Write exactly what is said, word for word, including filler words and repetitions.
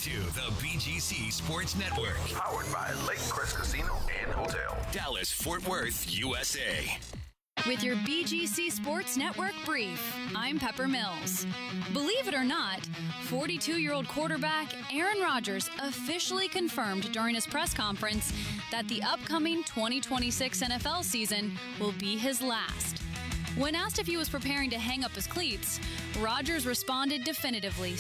to the B G C Sports Network. Powered by Lake Crest Casino and Hotel. Dallas, Fort Worth, U S A. With your B G C Sports Network brief, I'm Pepper Mills. Believe it or not, forty-two-year-old quarterback Aaron Rodgers officially confirmed during his press conference that the upcoming twenty twenty-six N F L season will be his last. When asked if he was preparing to hang up his cleats, Rodgers responded definitively,